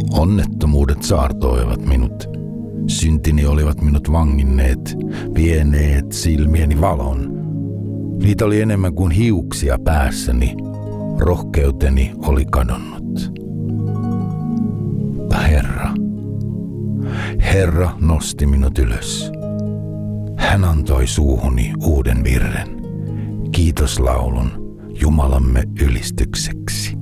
Onnettomuudet saartoivat minut. Syntini olivat minut vanginneet, vieneet silmieni valon. Niitä oli enemmän kuin hiuksia päässäni. Rohkeuteni oli kadonnut. Herra nosti minut ylös. Hän antoi suuhuni uuden virren, kiitoslaulun Jumalamme ylistykseksi.